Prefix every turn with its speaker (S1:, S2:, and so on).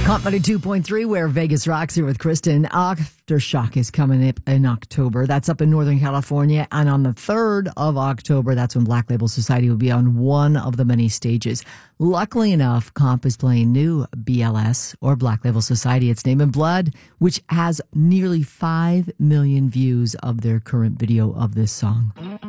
S1: Comp 2.3, where Vegas rocks here with Kristen. Aftershock is coming up in October. That's up in Northern California. And on the 3rd of October, that's when Black Label Society will be on one of the many stages. Luckily enough, Comp is playing new BLS, or Black Label Society, It's Name and Blood, which has nearly 5 million views of their current video of this song.